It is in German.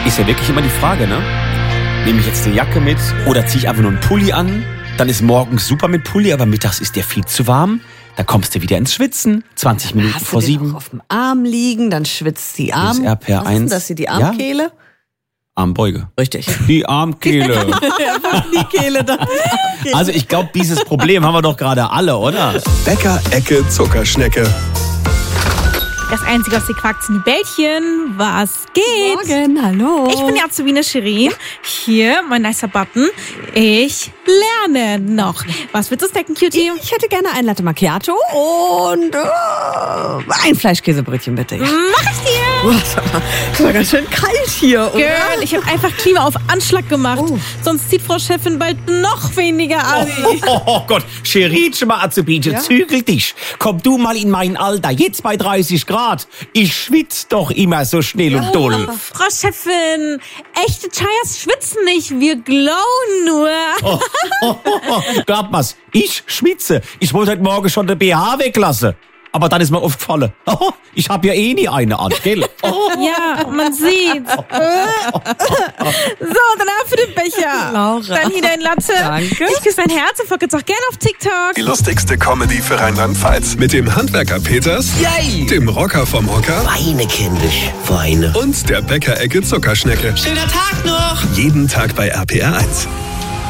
ist ja wirklich immer die Frage, ne? Nehme ich jetzt eine Jacke mit oder ziehe ich einfach nur einen Pulli an? Dann ist morgens super mit Pulli, aber mittags ist der viel zu warm. Da kommst du wieder ins Schwitzen. 20 Minuten Hast vor du den 7. auch auf dem Arm liegen, dann schwitzt die Das Arm. RPR1. Was ist denn das hier, die Armkehle? Ja. Armbeuge. Richtig. Die Armkehle. Die Kehle da. Also ich glaube, dieses Problem haben wir doch gerade alle, oder? Bäcker-Ecke Zuckerschnecke. Das Einzige, was sie quackt, sind die Bällchen. Was geht? Morgen, hallo. Ich bin die Azubine Shirin. Hier, mein nicer Button. Ich lerne noch. Was willst du snacken, Cutie? Ich hätte gerne ein Latte Macchiato und ein Fleischkäsebrötchen, bitte. Mach ich dir! Es war ganz schön kalt hier, oder? Girl, ich habe einfach Klima auf Anschlag gemacht. Oh. Sonst zieht Frau Chefin bald noch weniger an. Oh Gott, Scheritsche mal Azubine, Ja? zügel dich. Komm du mal in mein Alter, jetzt bei 30 Grad. Ich schwitz doch immer so schnell und doll. Frau Chefin, echte Chayas schwitzen nicht, wir glowen nur. Glaubt mal's, ich schwitze. Ich wollte heute Morgen schon den BH weglassen. Aber dann ist mir aufgefallen, ich habe ja eh nie eine an, gell? Ja, man sieht's. So, dann ab für den Becher. Laura. Dann hier dein Latte. Danke. Ich küsse dein Herz und folge jetzt auch gerne auf TikTok. Die lustigste Comedy für Rheinland-Pfalz. Mit dem Handwerker Peters, Yay! dem Rocker vom Hocker Weine, kindisch, Weine. und der Bäcker-Ecke Zuckerschnecke. Schöner Tag noch! Jeden Tag bei RPR 1.